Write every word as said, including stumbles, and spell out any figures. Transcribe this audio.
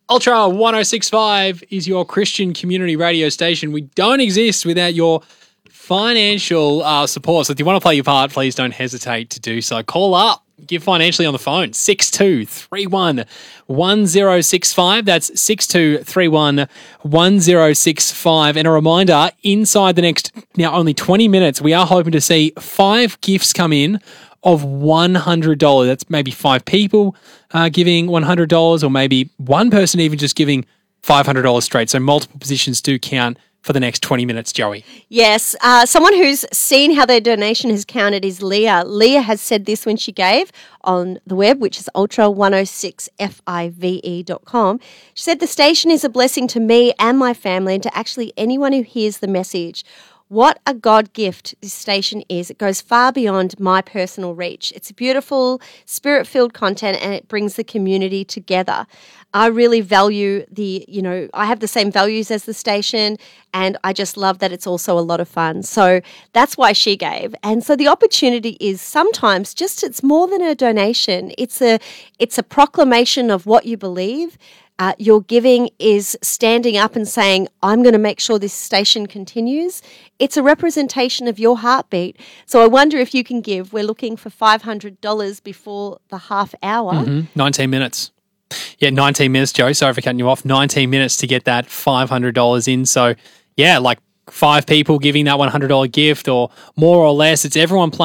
Ultra one oh six point five is your Christian community radio station. We don't exist without your financial uh, support. So if you want to play your part, please don't hesitate to do so. Call up. Give financially on the phone, six two three one, one oh six five. That's six two three one, one oh six five. And a reminder, inside the next, now only twenty minutes, we are hoping to see five gifts come in of one hundred dollars. That's maybe five people uh, giving one hundred dollars, or maybe one person even just giving five hundred dollars straight. So multiple positions do count for the next twenty minutes, Joey. Yes. Uh, someone who's seen how their donation has counted is Leah. Leah has said this when she gave on the web, which is ultra one oh six five dot com. She said, the station is a blessing to me and my family and to actually anyone who hears the message. What a God gift this station is. It goes far beyond my personal reach. It's beautiful, spirit-filled content, and it brings the community together. I really value the, you know, I have the same values as the station, and I just love that it's also a lot of fun. So that's why she gave. And so the opportunity is sometimes just, it's more than a donation. It's a, it's a proclamation of what you believe. Uh, your giving is standing up and saying, I'm going to make sure this station continues. It's a representation of your heartbeat. So I wonder if you can give. We're looking for five hundred dollars before the half hour. Mm-hmm. nineteen minutes. Yeah, nineteen minutes, Joe. Sorry for cutting you off. nineteen minutes to get that five hundred dollars in. So, yeah, like five people giving that one hundred dollars gift or more or less. It's everyone playing.